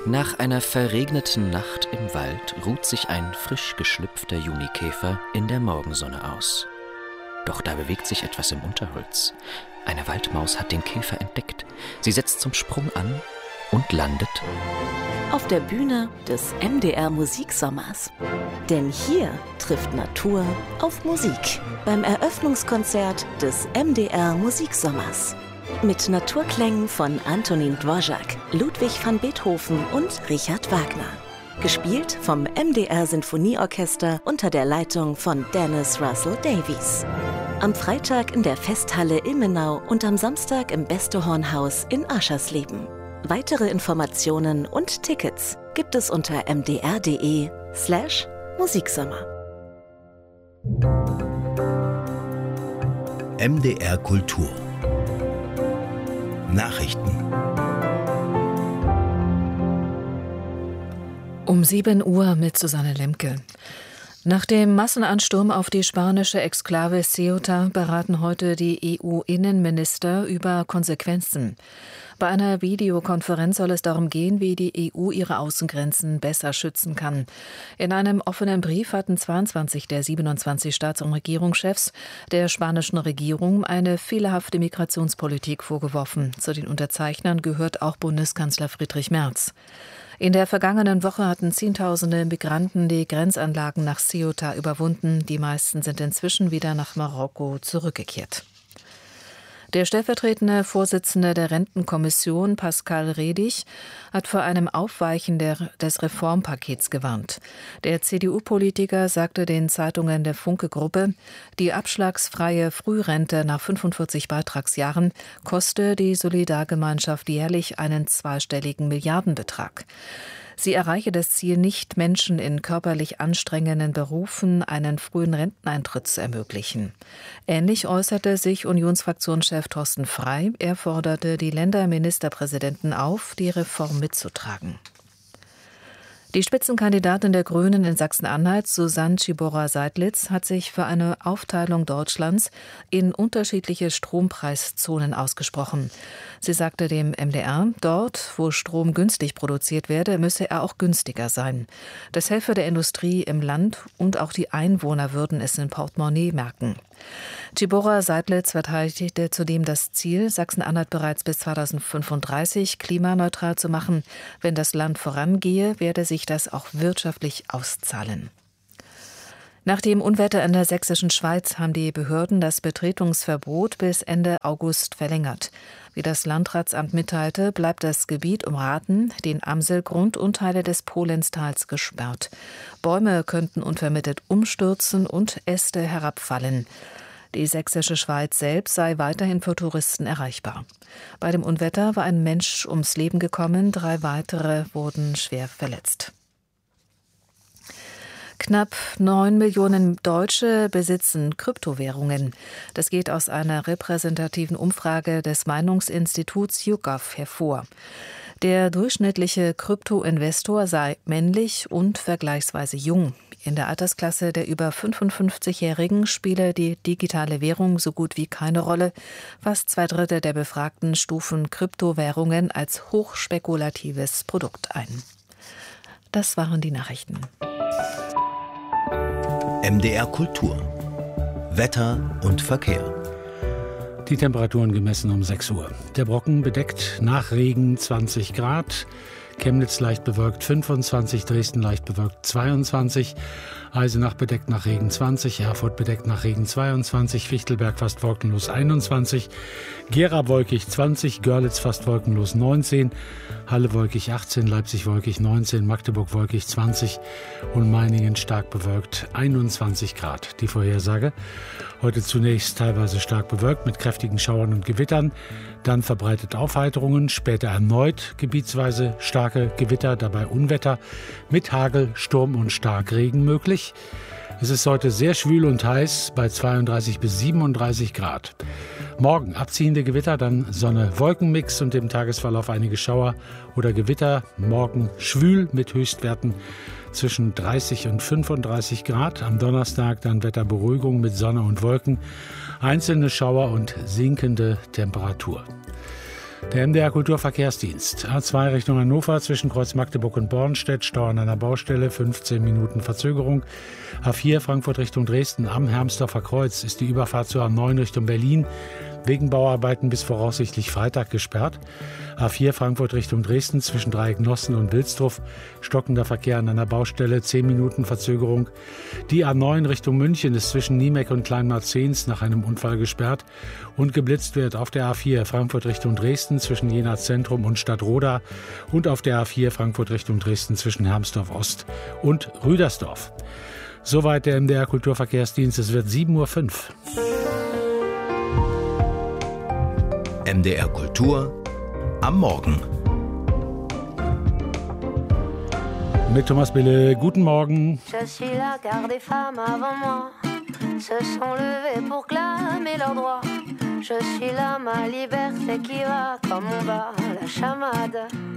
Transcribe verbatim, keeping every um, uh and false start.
Nach einer verregneten Nacht im Wald ruht sich ein frisch geschlüpfter Junikäfer in der Morgensonne aus. Doch da bewegt sich etwas im Unterholz. Eine Waldmaus hat den Käfer entdeckt. Sie setzt zum Sprung an und landet auf der Bühne des M D R Musiksommers. Denn hier trifft Natur auf Musik beim Eröffnungskonzert des M D R Musiksommers. Mit Naturklängen von Antonín Dvořák, Ludwig van Beethoven und Richard Wagner. Gespielt vom M D R Sinfonieorchester unter der Leitung von Dennis Russell Davies. Am Freitag in der Festhalle Ilmenau und am Samstag im Beste-Horn-Haus in Aschersleben. Weitere Informationen und Tickets gibt es unter mdr.de slash Musiksommer. M D R Kultur Nachrichten. Um sieben Uhr mit Susanne Lemke. Nach dem Massenansturm auf die spanische Exklave Ceuta beraten heute die E U-Innenminister über Konsequenzen. Bei einer Videokonferenz soll es darum gehen, wie die E U ihre Außengrenzen besser schützen kann. In einem offenen Brief hatten zweiundzwanzig der siebenundzwanzig Staats- und Regierungschefs der spanischen Regierung eine fehlerhafte Migrationspolitik vorgeworfen. Zu den Unterzeichnern gehört auch Bundeskanzler Friedrich Merz. In der vergangenen Woche hatten Zehntausende Migranten die Grenzanlagen nach Ceuta überwunden. Die meisten sind inzwischen wieder nach Marokko zurückgekehrt. Der stellvertretende Vorsitzende der Rentenkommission, Pascal Redig, hat vor einem Aufweichen der, des Reformpakets gewarnt. Der C D U-Politiker sagte den Zeitungen der Funke-Gruppe, die abschlagsfreie Frührente nach fünfundvierzig Beitragsjahren koste die Solidargemeinschaft jährlich einen zweistelligen Milliardenbetrag. Sie erreiche das Ziel nicht, Menschen in körperlich anstrengenden Berufen einen frühen Renteneintritt zu ermöglichen. Ähnlich äußerte sich Unionsfraktionschef Thorsten Frey. Er forderte die Länderministerpräsidenten auf, die Reform mitzutragen. Die Spitzenkandidatin der Grünen in Sachsen-Anhalt, Susanne Tschiborra-Seidlitz, hat sich für eine Aufteilung Deutschlands in unterschiedliche Strompreiszonen ausgesprochen. Sie sagte dem M D R, dort, wo Strom günstig produziert werde, müsse er auch günstiger sein. Das helfe der Industrie im Land und auch die Einwohner würden es im Portemonnaie merken. Tschiborra-Seidlitz verteidigte zudem das Ziel, Sachsen-Anhalt bereits bis zweitausendfünfunddreißig klimaneutral zu machen. Wenn das Land vorangehe, werde sich das auch wirtschaftlich auszahlen. Nach dem Unwetter in der sächsischen Schweiz haben die Behörden das Betretungsverbot bis Ende August verlängert. Wie das Landratsamt mitteilte, bleibt das Gebiet um Rathen, den Amselgrund und Teile des Polenztals gesperrt. Bäume könnten unvermittelt umstürzen und Äste herabfallen. Die sächsische Schweiz selbst sei weiterhin für Touristen erreichbar. Bei dem Unwetter war ein Mensch ums Leben gekommen, drei weitere wurden schwer verletzt. Knapp neun Millionen Deutsche besitzen Kryptowährungen. Das geht aus einer repräsentativen Umfrage des Meinungsinstituts YouGov hervor. Der durchschnittliche Kryptoinvestor sei männlich und vergleichsweise jung. In der Altersklasse der über fünfundfünfzigjährigen spiele die digitale Währung so gut wie keine Rolle. Fast zwei Drittel der Befragten stufen Kryptowährungen als hochspekulatives Produkt ein. Das waren die Nachrichten. M D R Kultur. Wetter und Verkehr. Die Temperaturen gemessen um sechs Uhr. Der Brocken bedeckt nach Regen zwanzig Grad. Chemnitz leicht bewölkt fünfundzwanzig, Dresden leicht bewölkt zweiundzwanzig, Eisenach bedeckt nach Regen zwanzig, Erfurt bedeckt nach Regen zweiundzwanzig, Fichtelberg fast wolkenlos einundzwanzig, Gera wolkig zwanzig, Görlitz fast wolkenlos neunzehn, Halle wolkig achtzehn, Leipzig wolkig neunzehn, Magdeburg wolkig zwanzig und Meiningen stark bewölkt einundzwanzig Grad. Die Vorhersage: heute zunächst teilweise stark bewölkt mit kräftigen Schauern und Gewittern, dann verbreitet Aufheiterungen, später erneut gebietsweise starke Gewitter, dabei Unwetter mit Hagel, Sturm und Starkregen möglich. Es ist heute sehr schwül und heiß bei zweiunddreißig bis siebenunddreißig Grad. Morgen abziehende Gewitter, dann Sonne-Wolkenmix und im Tagesverlauf einige Schauer oder Gewitter. Morgen schwül mit Höchstwerten zwischen dreißig und fünfunddreißig Grad. Am Donnerstag dann Wetterberuhigung mit Sonne und Wolken, einzelne Schauer und sinkende Temperatur. Der M D R Kulturverkehrsdienst. A zwei Richtung Hannover zwischen Kreuz Magdeburg und Bornstedt. Stau an einer Baustelle, fünfzehn Minuten Verzögerung. A vier Frankfurt Richtung Dresden am Hermsdorfer Kreuz ist die Überfahrt zur A neun Richtung Berlin wegen Bauarbeiten bis voraussichtlich Freitag gesperrt. A vier Frankfurt Richtung Dresden zwischen Dreiecknossen und Wilsdruff. Stockender Verkehr an einer Baustelle, zehn Minuten Verzögerung. Die A neun Richtung München ist zwischen Niemeck und Kleinmarzens nach einem Unfall gesperrt. Und geblitzt wird auf der A vier Frankfurt Richtung Dresden zwischen Jena Zentrum und Stadtroda. Und auf der A vier Frankfurt Richtung Dresden zwischen Hermsdorf Ost und Rüdersdorf. Soweit der M D R Kulturverkehrsdienst. Es wird sieben Uhr fünf. M D R Kultur am Morgen. Mit Thomas Bille, guten Morgen. Je suis la garde des femmes avant moi se sont levées pour clamer leurs droits. Je suis là, ma liberté qui va comme on va la chamade.